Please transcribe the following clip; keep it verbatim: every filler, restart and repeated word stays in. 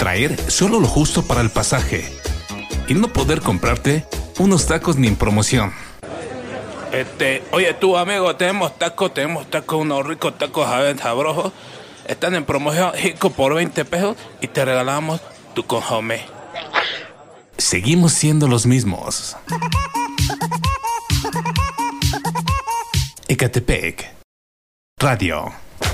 traer solo lo justo para el pasaje y no poder comprarte unos tacos ni en promoción. Este, oye tú amigo, tenemos tacos, tenemos tacos, unos ricos tacos sabrosos. Están en promoción Jico por veinte pesos y te regalamos tu consomé. Seguimos siendo los mismos. Ecatepec Radio.